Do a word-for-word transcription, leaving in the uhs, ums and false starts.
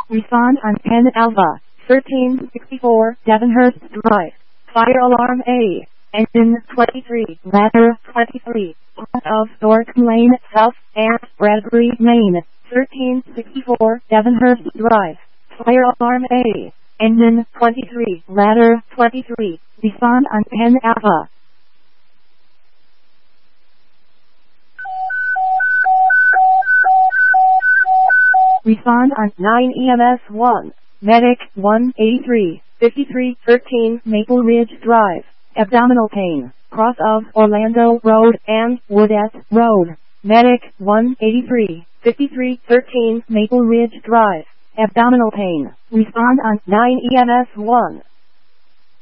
Respond on ten Alpha, thirteen sixty-four Devonhurst Drive. Fire alarm A. Engine twenty-three, ladder twenty-three, of Thorpe Lane South and Bradbury, Maine, thirteen sixty-four Devonhurst Drive. Fire alarm A. Engine twenty-three, ladder twenty-three. Respond on ten Alpha. Respond on nine E M S one. Medic one eighty-three, fifty-three thirteen Maple Ridge Drive. Abdominal pain, cross of Orlando Road and Woodette Road. Medic one eighty-three, fifty-three thirteen Maple Ridge Drive. Abdominal pain. Respond on nine E M S one.